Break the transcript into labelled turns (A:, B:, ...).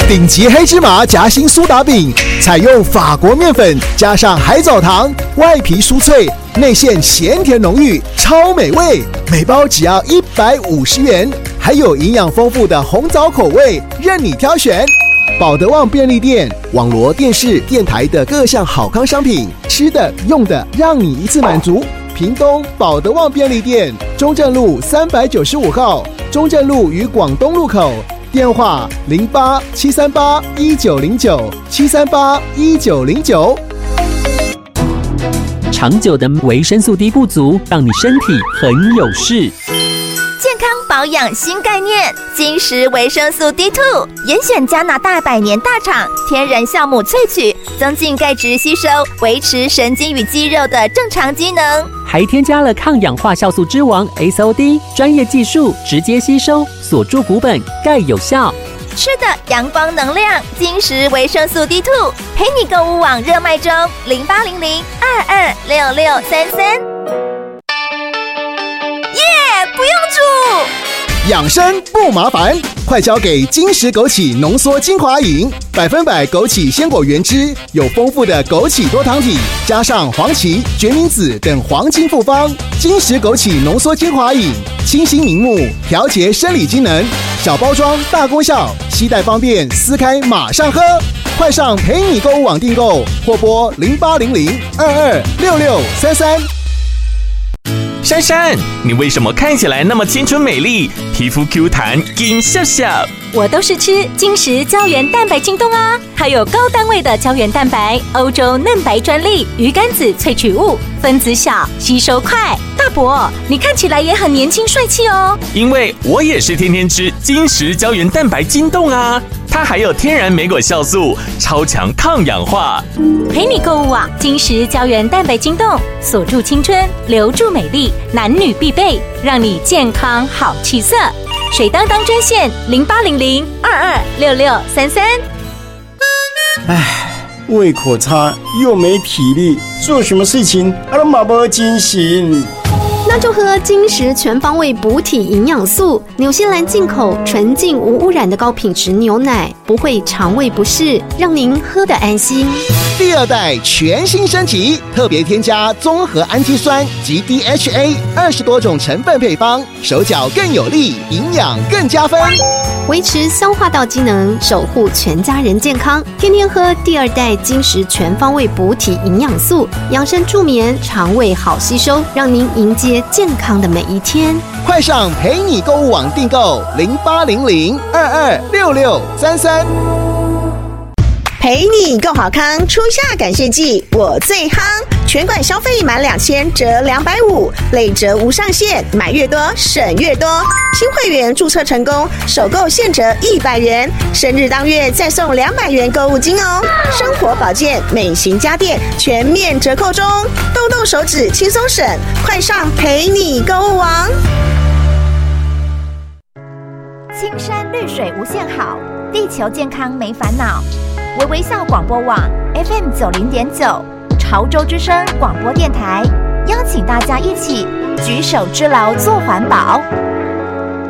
A: 顶级黑芝麻夹心苏打饼，采用法国面粉加上海藻糖，外皮酥脆，内馅咸甜浓郁，超美味。每包只要150元，还有营养丰富的红枣口味，任你挑选。保德旺便利店网罗电视、电台的各项好康商品，吃的、用的，让你一次满足。屏东保德旺便利店，中正路395号，中正路与广东路口。电话08-738-1909，738-1909。
B: 长久的维生素 D 不足，让你身体很有事。
C: 健康保养新概念，金石维生素 D2， 严选加拿大100年大厂天然酵母萃取，增进钙质吸收，维持神经与肌肉的正常机能。
B: 还添加了抗氧化酵素之王 SOD， 专业技术直接吸收，锁住骨本，钙有效。
C: 吃的阳光能量，金石维生素 D2， 陪你购物网热卖中，0800-226633。不用煮，
A: 养生不麻烦，快交给金石枸杞浓缩精华饮，100%枸杞鲜果原汁，有丰富的枸杞多糖体，加上黄芪、决明子等黄金复方。金石枸杞浓缩精华饮，清新明目，调节生理机能，小包装大功效，携带方便，撕开马上喝。快上陪你购物网订购，或拨0800-226633。
D: 珊珊，你为什么看起来那么青春美丽，皮肤 Q 弹，金笑笑？
E: 我都是吃金石胶原蛋白京东啊，还有高单位的胶原蛋白，欧洲嫩白专利，鱼肝子萃取物，分子小，吸收快。大伯，你看起来也很年轻帅气哦。
D: 因为我也是天天吃金石胶原蛋白京东啊，它还有天然莓果酵素，超强抗氧化。
E: 陪你购物网，金石胶原蛋白京东，锁住青春，留住美丽，男女必备，让你健康好气色。水当当专线0800-226633。
F: 胃口差又没体力，做什么事情都没精神。
G: 那就喝金石全方位补体营养素，纽西兰进口纯净无污染的高品质牛奶，不会肠胃不适，让您喝得安心。
A: 第2代全新升级，特别添加综合氨基酸及 DHA 20多种成分配方，手脚更有力，营养更加分，
G: 维持消化道机能，守护全家人健康。天天喝第2代金石全方位补体营养素，养生助眠，肠胃好吸收，让您迎接健康的每一天。
A: 快上陪你购物网订购0800-226633。
H: 陪你购好康，初夏感谢季我最夯，全馆消费满2000折250，累折无上限，买越多省越多。新会员注册成功，首购现折100元，生日当月再送200元购物金哦。生活保健、美型家电全面折扣中，动动手指轻松省，快上陪你购物网。
C: 青山绿水无限好，地球健康没烦恼。微微笑广播网 FM 90.9，潮州之声广播电台，邀请大家一起举手之劳做环保。